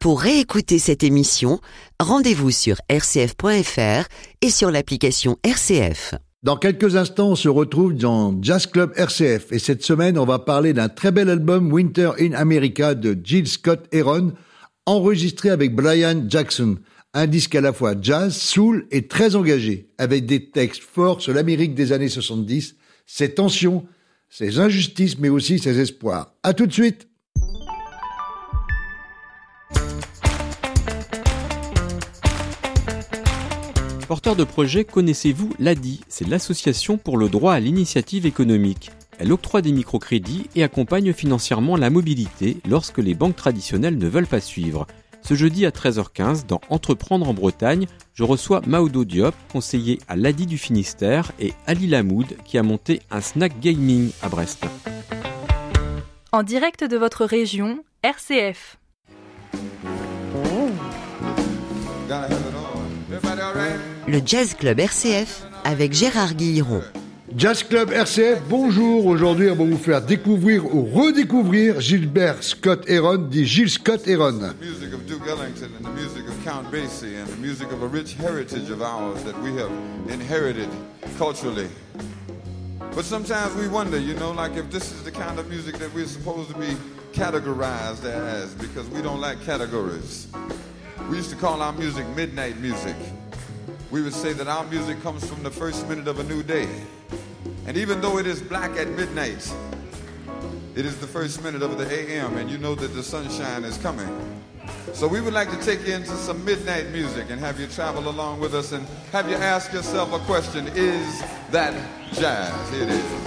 Pour réécouter cette émission, rendez-vous sur rcf.fr et sur l'application RCF. Dans quelques instants, on se retrouve dans Jazz Club RCF et cette semaine, on va parler d'un très bel album Winter in America de Gil Scott-Heron, enregistré avec Brian Jackson. Un disque à la fois jazz, soul et très engagé, avec des textes forts sur l'Amérique des années 70, ses tensions, ses injustices, mais aussi ses espoirs. À tout de suite! Porteur de projet, connaissez-vous l'ADI ? C'est l'Association pour le droit à l'initiative économique. Elle octroie des microcrédits et accompagne financièrement la mobilité lorsque les banques traditionnelles ne veulent pas suivre. Ce jeudi à 13h15, dans Entreprendre en Bretagne, je reçois Maodo Diop, conseiller à l'ADI du Finistère, et Ali Lamoud, qui a monté un snack gaming à Brest. En direct de votre région, RCF. Le Jazz Club RCF avec Gérard Guilleron. Jazz Club RCF, bonjour. Aujourd'hui, on va vous faire découvrir ou redécouvrir Gilbert Scott-Heron, dit Gil Scott-Heron. The music of Duke Ellington and the music of Count Basie and the music of a rich heritage of ours that we have inherited culturally. But sometimes we wonder, like if this is the kind of music that we're supposed to be categorized as, because we don't like categories. We used to call our music midnight music. We would say that our music comes from the first minute of a new day. And even though it is black at midnight, it is the first minute of the AM, and you know that the sunshine is coming. So we would like to take you into some midnight music and have you travel along with us and have you ask yourself a question, is that jazz? Here it is.